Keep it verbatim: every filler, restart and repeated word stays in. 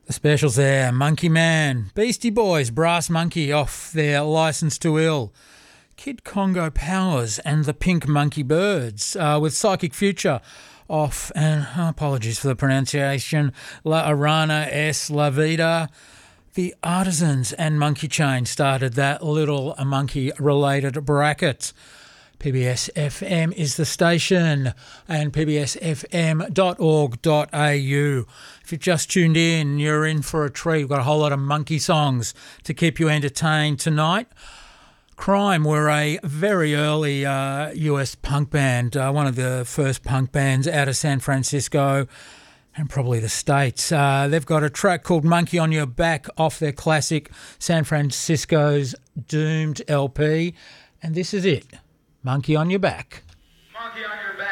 The specials there, Monkey Man, Beastie Boys, Brass Monkey off their License to Ill, Kid Congo Powers and the Pink Monkey Birds uh, with Psychic Future off, and oh, apologies for the pronunciation, La Arana Es La Vida. The Artisans and Monkey Chain started that little monkey-related bracket. P B S F M is the station, and p b s f m dot org dot a u. If you've just tuned in, you're in for a treat. We've got a whole lot of monkey songs to keep you entertained tonight. Crime were a very early uh, U S punk band, uh, one of the first punk bands out of San Francisco and probably the States. Uh, they've got a track called Monkey on Your Back off their classic San Francisco's Doomed L P, and this is it. Monkey on Your Back. Monkey on your back.